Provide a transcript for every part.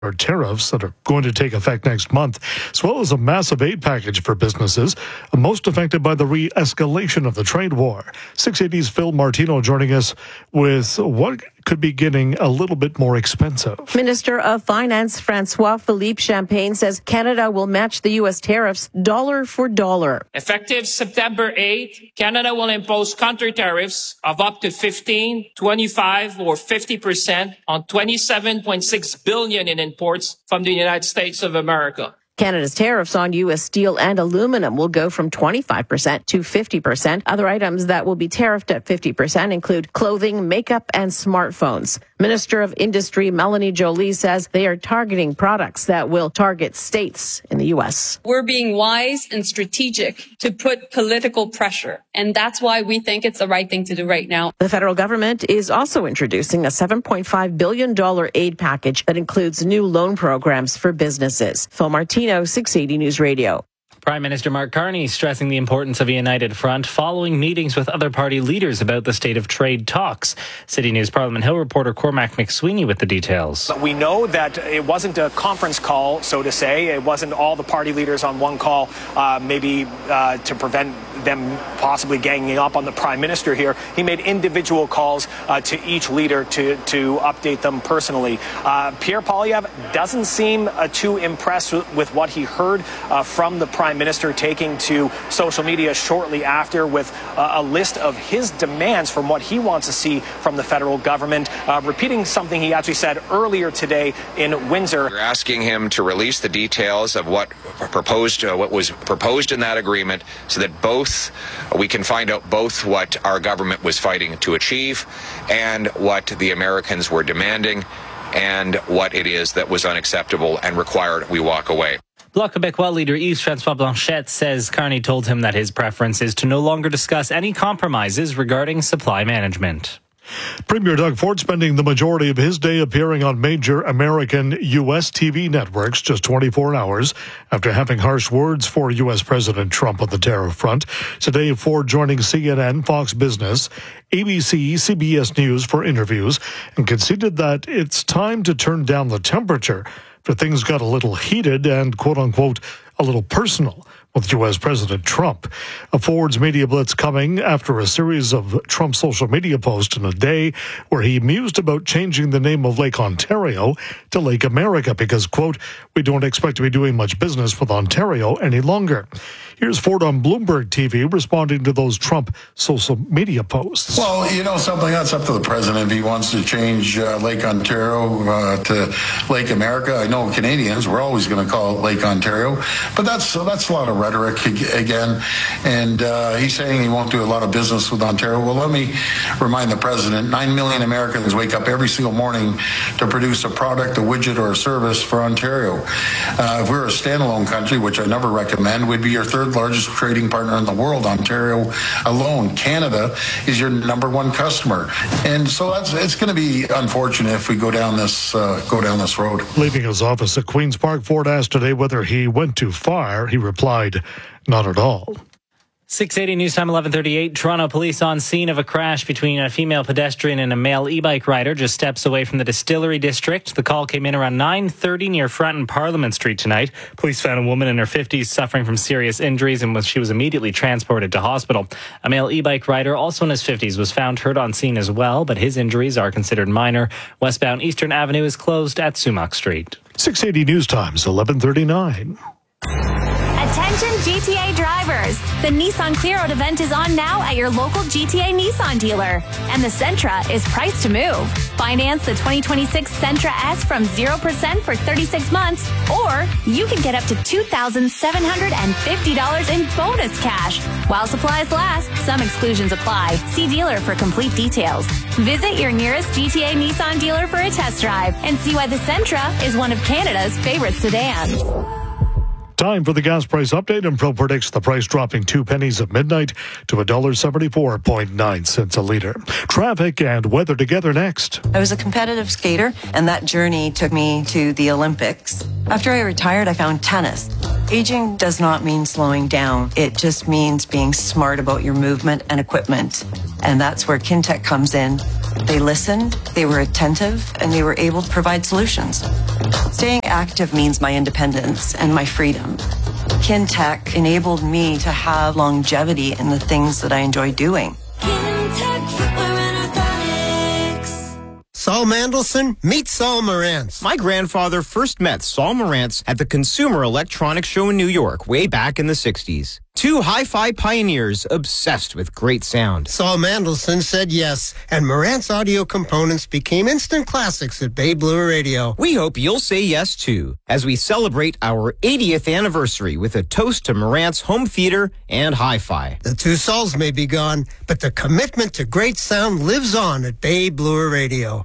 tariffs that are going to take effect next month, as well as a massive aid package for businesses most affected by the re-escalation of the trade war. 680's Phil Martino joining us with what could be getting a little bit more expensive. Minister of Finance Francois-Philippe Champagne says Canada will match the U.S. tariffs dollar for dollar. Effective September 8, Canada will impose counter tariffs of up to 15, 25, or 50% on $27.6 billion in imports from the United States of America. Canada's tariffs on U.S. steel and aluminum will go from 25% to 50%. Other items that will be tariffed at 50% include clothing, makeup, and smartphones. Minister of Industry Melanie Joly says they are targeting products that will target states in the U.S. We're being wise and strategic to put political pressure, and that's why we think it's the right thing to do right now. The federal government is also introducing a $7.5 billion aid package that includes new loan programs for businesses. Phil Martino, 680 News Radio. Prime Minister Mark Carney stressing the importance of a united front following meetings with other party leaders about the state of trade talks. City News Parliament Hill reporter Cormac McSweeney with the details. We know that it wasn't a conference call, so to say. It wasn't all the party leaders on one call, maybe to prevent them possibly ganging up on the Prime Minister here. He made individual calls to each leader to update them personally. Pierre Poilievre doesn't seem too impressed with what he heard from the Prime Minister, taking to social media shortly after with a list of his demands from what he wants to see from the federal government, repeating something he actually said earlier today in Windsor. We're asking him to release the details of what was proposed in that agreement so that we can find out both what our government was fighting to achieve and what the Americans were demanding and what it is that was unacceptable and required we walk away. Bloc Québécois leader Yves-François Blanchet says Carney told him that his preference is to no longer discuss any compromises regarding supply management. Premier Doug Ford spending the majority of his day appearing on major American U.S. TV networks just 24 hours after having harsh words for U.S. President Trump on the tariff front. Today, Ford joining CNN, Fox Business, ABC, CBS News for interviews and conceded that it's time to turn down the temperature after things got a little heated and, quote-unquote, a little personal with U.S. President Trump. Ford's media blitz coming after a series of Trump social media posts in a day where he mused about changing the name of Lake Ontario to Lake America because, quote, we don't expect to be doing much business with Ontario any longer. Here's Ford on Bloomberg TV responding to those Trump social media posts. Well, you know something, that's up to the president. If he wants to change Lake Ontario to Lake America. I know Canadians, we're always going to call it Lake Ontario, but that's a lot of rhetoric again. And he's saying he won't do a lot of business with Ontario. Well, let me remind the president, 9 million Americans wake up every single morning to produce a product, a widget, or a service for Ontario. If we're a standalone country, which I never recommend, we'd be your third largest trading partner in the world. Ontario alone, Canada is your number one customer, and so it's going to be unfortunate if we go down this road. Leaving his office at Queen's Park, Ford asked today whether he went too far. He replied, "Not at all." 680 News Time 11:38. Toronto police on scene of a crash between a female pedestrian and a male e-bike rider just steps away from the Distillery District. The call came in around 9:30 near Front and Parliament Street tonight. Police found a woman in her 50s suffering from serious injuries and she was immediately transported to hospital. A male e-bike rider, also in his 50s, was found hurt on scene as well, but his injuries are considered minor. Westbound Eastern Avenue is closed at Sumac Street. 680 News Times 11:39. Attention GTA drivers! The Nissan Clear Out event is on now at your local GTA Nissan dealer. And the Sentra is priced to move. Finance the 2026 Sentra S from 0% for 36 months, or you can get up to $2,750 in bonus cash. While supplies last, some exclusions apply. See dealer for complete details. Visit your nearest GTA Nissan dealer for a test drive and see why the Sentra is one of Canada's favorite sedans. Time for the gas price update, and Pro predicts the price dropping 2 pennies at midnight to $1.74.9 a litre. Traffic and weather together next. I was a competitive skater, and that journey took me to the Olympics. After I retired, I found tennis. Aging does not mean slowing down. It just means being smart about your movement and equipment. And that's where Kintec comes in. They listened, they were attentive, and they were able to provide solutions. Staying active means my independence and my freedom. Kintech enabled me to have longevity in the things that I enjoy doing. Saul Mandelson, meet Saul Marantz. My grandfather first met Saul Marantz at the Consumer Electronics Show in New York way back in the 60s. Two hi-fi pioneers obsessed with great sound. Saul Mandelson said yes, and Marantz audio components became instant classics at Bay Blue Radio. We hope you'll say yes, too, as we celebrate our 80th anniversary with a toast to Marantz home theater and hi-fi. The two Sauls may be gone, but the commitment to great sound lives on at Bay Blue Radio.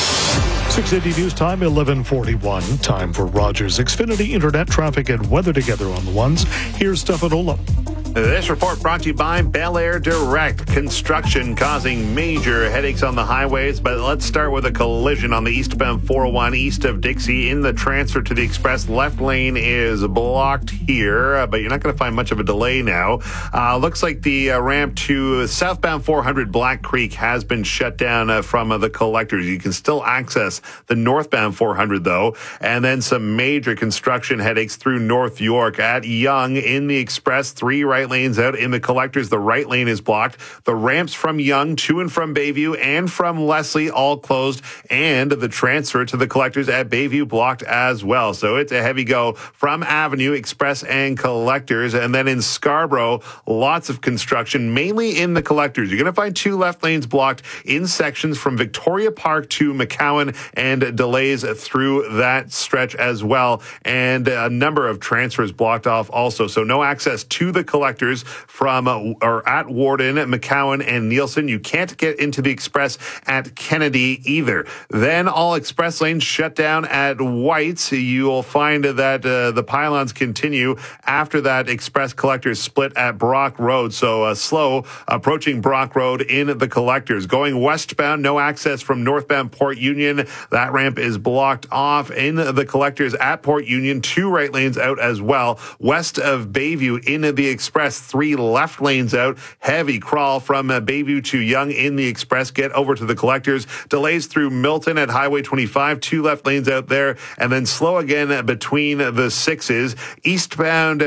680 News Time, 11:41. Time for Rogers Xfinity Internet traffic and weather together on the ones. Here's Stefan Ola. This report brought to you by Bel Air Direct. Construction causing major headaches on the highways, but let's start with a collision on the eastbound 401 east of Dixie. In the transfer to the express, left lane is blocked here, but you're not going to find much of a delay now. Looks like the ramp to southbound 400 Black Creek has been shut down from the collectors. You can still access the northbound 400 though, and then some major construction headaches through North York at Yonge in the express. 3 right lanes out. In the collectors, the right lane is blocked. The ramps from Yonge to and from Bayview and from Leslie all closed, and the transfer to the collectors at Bayview blocked as well. So it's a heavy go from Avenue, Express, and collectors. And then in Scarborough, lots of construction, mainly in the collectors. You're going to find 2 left lanes blocked in sections from Victoria Park to McCowan, and delays through that stretch as well. And a number of transfers blocked off also. So no access to the collectors from or at Warden, McCowan, and Nielsen. You can't get into the express at Kennedy either. Then all express lanes shut down at White's. You'll find that the pylons continue after that express collectors split at Brock Road. So slow approaching Brock Road in the collectors. Going westbound, no access from northbound Port Union. That ramp is blocked off in the collectors at Port Union. 2 right lanes out as well. West of Bayview in the express, 3 left lanes out. Heavy crawl from Bayview to Yonge in the express. Get over to the collectors. Delays through Milton at Highway 25. 2 left lanes out there. And then slow again between the 6s. Eastbound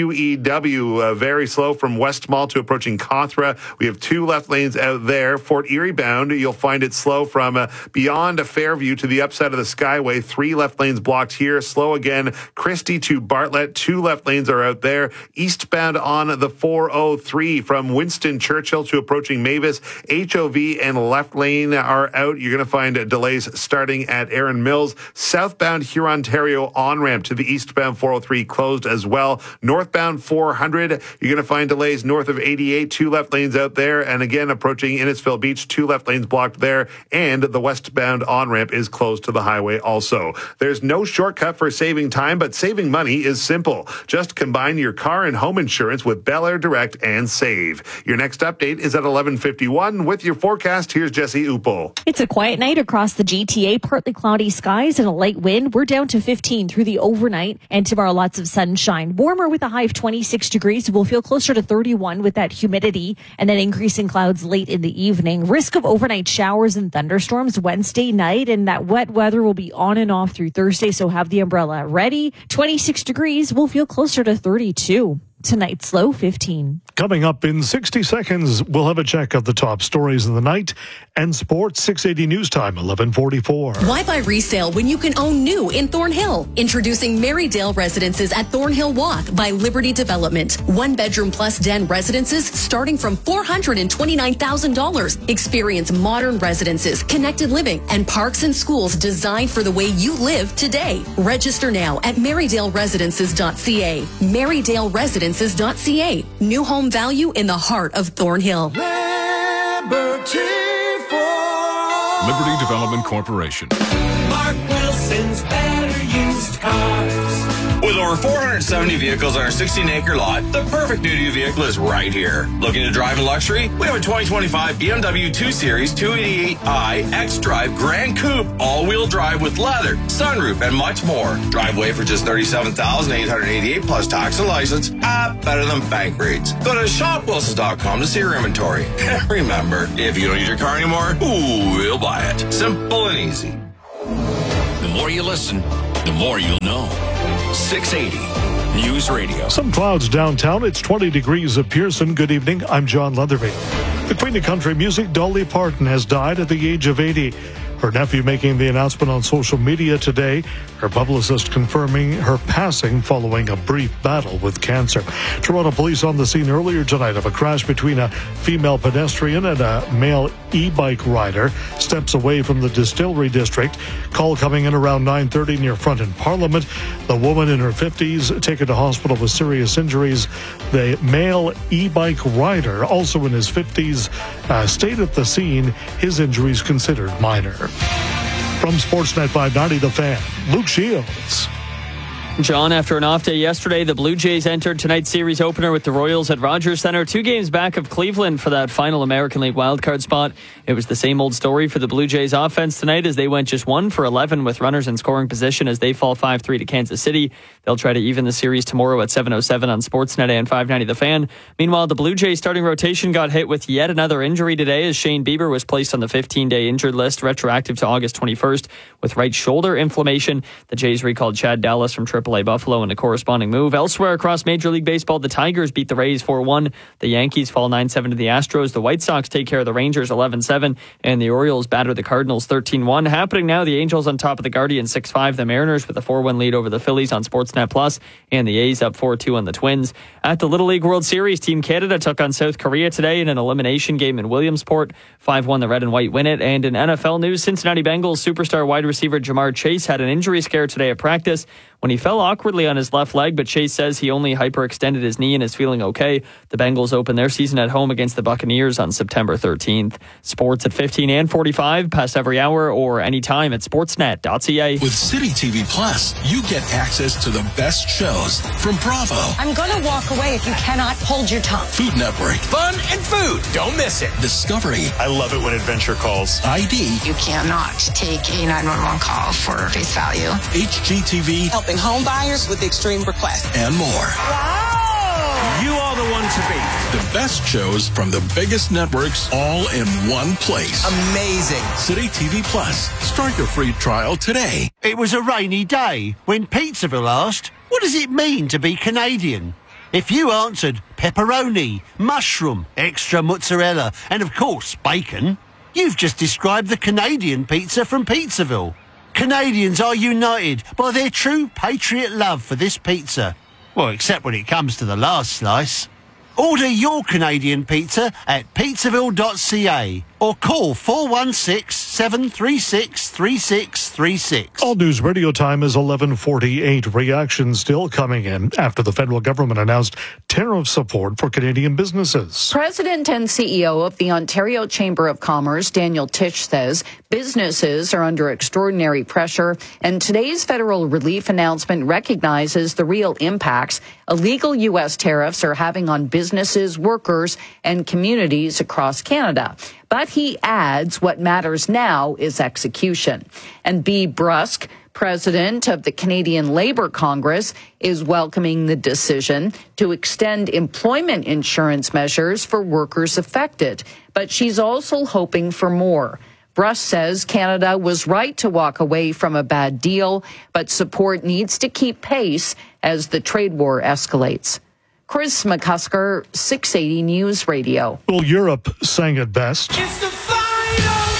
QEW, very slow from West Mall to approaching Cawthra. We have 2 left lanes out there. Fort Erie bound, you'll find it slow from beyond Fairview to the upside of the Skyway. 3 left lanes blocked here. Slow again. Christie to Bartlett. 2 left lanes are out there. Eastbound on the 403 from Winston Churchill to approaching Mavis. HOV and left lane are out. You're going to find delays starting at Erin Mills. Southbound Hurontario on-ramp to the eastbound 403 closed as well. Northbound 400, you're going to find delays north of 88. 2 left lanes out there. And again, approaching Innisfil Beach, 2 left lanes blocked there. And the westbound on-ramp is closed to the highway also. There's no shortcut for saving time, but saving money is simple. Just combine your car and home insurance with Bel Air Direct and save. Your next update is at 11:51. With your forecast, here's Jesse Upel. It's a quiet night across the GTA, partly cloudy skies and a light wind. We're down to 15 through the overnight, and tomorrow lots of sunshine. Warmer with a high of 26 degrees. We'll feel closer to 31 with that humidity, and then increasing clouds late in the evening. Risk of overnight showers and thunderstorms Wednesday night, and that wet weather will be on and off through Thursday, so have the umbrella ready. 26 degrees. We'll feel closer to 32. Tonight's low 15. Coming up in 60 seconds, we'll have a check of the top stories of the night and sports. 680 News Time, 11:44. Why buy resale when you can own new in Thornhill? Introducing Marydale Residences at Thornhill Walk by Liberty Development. 1-bedroom plus den residences starting from $429,000. Experience modern residences, connected living, and parks and schools designed for the way you live today. Register now at MarydaleResidences.ca. MarydaleResidences.ca. New home value in the heart of Thornhill. Liberty Development Corporation. Mark Wilson's Better Used Cars. With a over 470 vehicles on our 16-acre lot, the perfect new vehicle is right here. Looking to drive in luxury? We have a 2025 BMW 2 Series 288i X-Drive Grand Coupe all-wheel drive with leather, sunroof, and much more. Drive away for just $37,888 plus tax and license. Better than bank rates. Go to shopwilsons.com to see your inventory. Remember, if you don't use your car anymore, we'll buy it. Simple and easy. The more you listen, the more you'll know. 680 News Radio. Some clouds downtown. It's 20 degrees at Pearson. Good evening. I'm John Leatherby. The Queen of Country Music, Dolly Parton, has died at the age of 80. Her nephew making the announcement on social media today. Her publicist confirming her passing following a brief battle with cancer. Toronto police on the scene earlier tonight of a crash between a female pedestrian and a male e-bike rider. Steps away from the Distillery District. Call coming in around 9:30 near Front in Parliament. The woman in her 50s taken to hospital with serious injuries. The male e-bike rider, also in his 50s, stayed at the scene. His injuries considered minor. From Sportsnet 590, The Fan, Luke Shields. John, after an off day yesterday, the Blue Jays entered tonight's series opener with the Royals at Rogers Centre, 2 games back of Cleveland for that final American League wildcard spot. It was the same old story for the Blue Jays offense tonight as they went just 1 for 11 with runners in scoring position as they fall 5-3 to Kansas City. They'll try to even the series tomorrow at 7:07 on Sportsnet and 590 The Fan. Meanwhile, the Blue Jays starting rotation got hit with yet another injury today as Shane Bieber was placed on the 15-day injured list retroactive to August 21st with right shoulder inflammation. The Jays recalled Chad Dallas from AAA Buffalo in a corresponding move. Elsewhere across Major League Baseball, the Tigers beat the Rays 4-1. The Yankees fall 9-7 to the Astros. The White Sox take care of the Rangers 11-7. And the Orioles batter the Cardinals 13-1. Happening now, the Angels on top of the Guardians 6-5. The Mariners with a 4-1 lead over the Phillies on Sportsnet Plus. And the A's up 4-2 on the Twins. At the Little League World Series, Team Canada took on South Korea today in an elimination game in Williamsport. 5-1 the Red and White win it. And in NFL news, Cincinnati Bengals superstar wide receiver Jamar Chase had an injury scare today at practice when he fell awkwardly on his left leg, but Chase says he only hyperextended his knee and is feeling okay. The Bengals open their season at home against the Buccaneers on September 13th. Sports at 15 and 45, past every hour or anytime at sportsnet.ca. With City TV Plus, you get access to the best shows from Bravo. I'm going to walk away if you cannot hold your tongue. Food Network. Fun and food. Don't miss it. Discovery. I love it when Adventure calls. ID. You cannot take a 911 call for face value. HGTV. Helping home buyers with extreme requests. And more. Wow! You are the one to beat. The best shows from the biggest networks all in one place. Amazing. City TV Plus. Start your free trial today. It was a rainy day when Pizzaville asked, what does it mean to be Canadian? If you answered pepperoni, mushroom, extra mozzarella, and of course bacon, you've just described the Canadian pizza from Pizzaville. Canadians are united by their true patriot love for this pizza. Well, except when it comes to the last slice. Order your Canadian pizza at pizzaville.ca or call 416-736-3636. All News Radio time is 11:48. Reactions still coming in after the federal government announced tariff support for Canadian businesses. President and CEO of the Ontario Chamber of Commerce, Daniel Tisch, says businesses are under extraordinary pressure, and today's federal relief announcement recognizes the real impacts illegal U.S. tariffs are having on businesses, workers, and communities across Canada. But he adds what matters now is execution. And B. Brusk, president of the Canadian Labour Congress, is welcoming the decision to extend employment insurance measures for workers affected. But she's also hoping for more. Brusk says Canada was right to walk away from a bad deal, but support needs to keep pace as the trade war escalates. Chris McCusker, 680 News Radio. Well, Europe sang it best. It's the final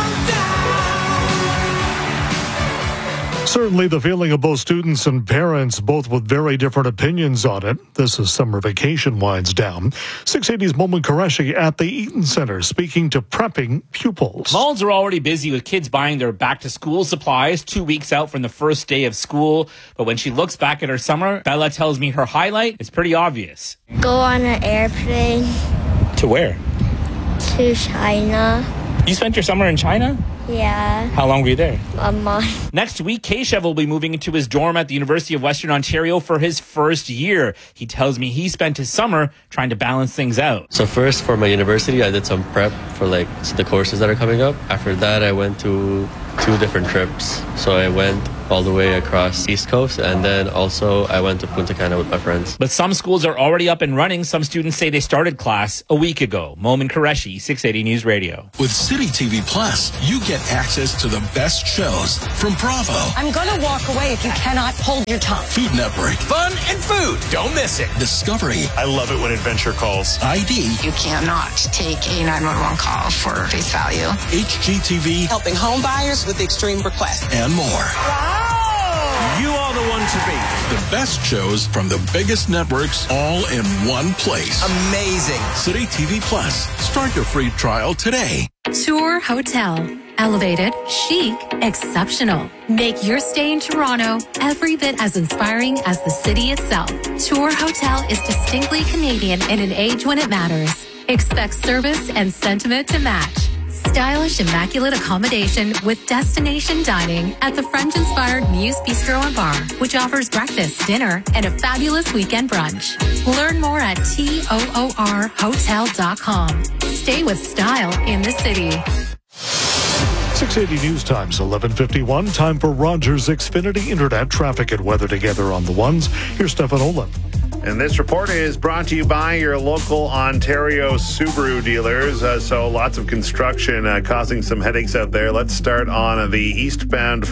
countdown. Certainly the feeling of both students and parents, both with very different opinions on it. This is summer vacation winds down. 680's Momin Qureshi at the Eaton Center speaking to prepping pupils. Malls are already busy with kids buying their back-to-school supplies 2 weeks out from the first day of school. But when she looks back at her summer, Bella tells me her highlight is pretty obvious. Go on an airplane. To where? To China. You spent your summer in China? Yeah. How long were you there? A month. Next week, Keshav will be moving into his dorm at the University of Western Ontario for his first year. He tells me he spent his summer trying to balance things out. So first, for my university, I did some prep for the courses that are coming up. After that, I went to 2 different trips. So I went all the way across East Coast, and then also I went to Punta Cana with my friends. But some schools are already up and running. Some students say they started class a week ago. Momin Qureshi, 680 News Radio. With City TV Plus, you get access to the best shows from Bravo, I'm going to walk away if you cannot hold your tongue. Food Network, Fun and food. Don't miss it. Discovery, I love it when adventure calls. ID, You cannot take a 911 call for face value. HGTV, Helping home buyers with extreme requests. and more. You are the one to beat. The best shows from the biggest networks all in one place. Amazing. City TV Plus. Start your free trial today. Tour Hotel. Elevated, chic, exceptional. Make your stay in Toronto every bit as inspiring as the city itself. Tour Hotel is distinctly Canadian in an age when it matters. Expect service and sentiment to match. Stylish, immaculate accommodation with destination dining at the French-inspired Muse Bistro and Bar, which offers breakfast, dinner, and a fabulous weekend brunch. Learn more at TOORhotel.com. Stay with style in the city. 680 News Times, 11:51. Time for Rogers Xfinity Internet traffic and weather together on the ones. Here's Stefan Olin. And this report is brought to you by your local Ontario Subaru dealers. So lots of construction causing some headaches out there. Let's start on the eastbound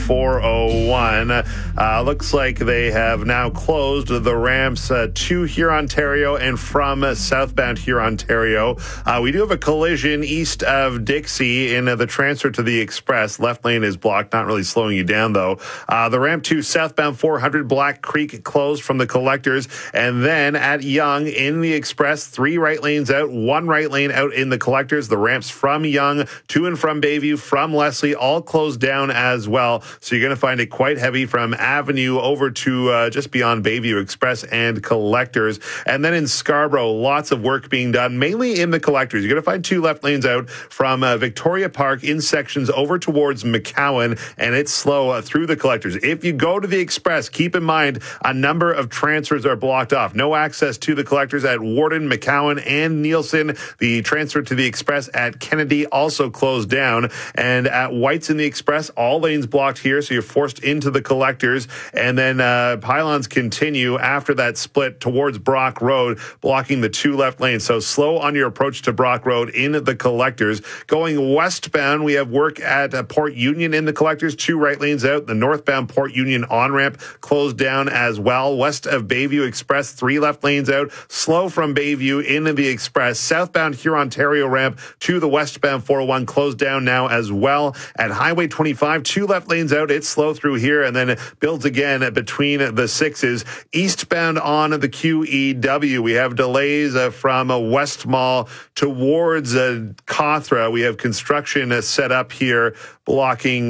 401. Looks like they have now closed the ramps to Hurontario and from southbound Hurontario. We do have a collision east of Dixie in the transfer to the Express. Left lane is blocked, not really slowing you down though. The ramp to southbound 400 Black Creek closed from the collectors. And then at Yonge in the Express, 3 right lanes out, 1 right lane out in the collectors. The ramps from Yonge to and from Bayview, from Leslie, all closed down as well. So you're going to find it quite heavy from Avenue over to just beyond Bayview Express and collectors. And then in Scarborough, lots of work being done, mainly in the collectors. You're going to find 2 left lanes out from Victoria Park in sections over towards McCowan, and it's slow through the collectors. If you go to the Express, keep in mind a number of transfers are blocked off. No access to the collectors at Warden, McCowan, and Nielsen. The transfer to the Express at Kennedy also closed down. And at White's in the Express, all lanes blocked here, so you're forced into the collectors. And then pylons continue after that split towards Brock Road, blocking the 2 left lanes. So slow on your approach to Brock Road in the collectors. Going westbound, we have work at Port Union in the collectors, 2 right lanes out. The northbound Port Union on-ramp closed down as well. West of Bayview Express, 3 left lanes out. Slow from Bayview into the Express. Southbound Hurontario ramp to the westbound 401 closed down now as well. At Highway 25, 2 left lanes out. It's slow through here and then it builds again between the 6s. Eastbound on the QEW, we have delays from West Mall towards Cawthra. We have construction set up here blocking,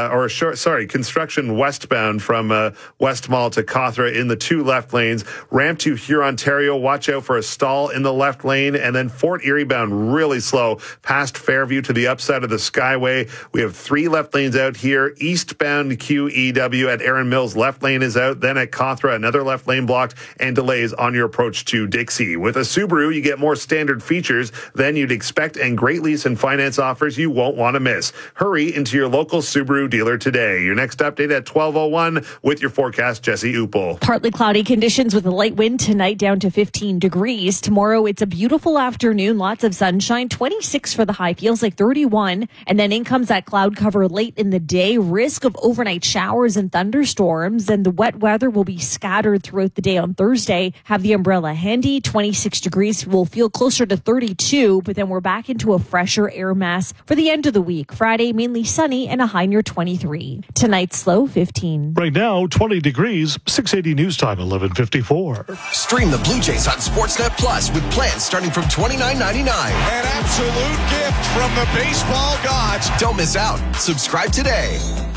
construction westbound from West Mall to Cawthra in the 2 left lanes. Ramp to Hurontario, watch out for a stall in the left lane. And then Fort Erie bound really slow past Fairview to the upside of the Skyway. We have 3 left lanes out here. Eastbound QEW at Erin Mills, left lane is out. Then at Cawthra, another left lane blocked and delays on your approach to Dixie. With a Subaru, you get more standard features than you'd expect and great lease and finance offers you won't want to miss. Hurry into your local Subaru dealer today. Your next update at 12:01 with your forecast, Jesse Upel. Partly cloudy conditions with a light wind tonight down to 15 degrees. Tomorrow, it's a beautiful afternoon. Lots of sunshine. 26 for the high. Feels like 31. And then in comes that cloud cover late in the day. Risk of overnight showers and thunderstorms. And the wet weather will be scattered throughout the day on Thursday. Have the umbrella handy. 26 degrees. Will feel closer to 32. But then we're back into a fresher air mass for the end of the week. Friday, mainly sunny and a high near 23. Tonight's low 15. Right now, 20 degrees. 680 News Time, 11:54. Stream the Blue Jays on Sportsnet Plus with plans starting from $29.99. An absolute gift from the baseball gods. Don't miss out. Subscribe today.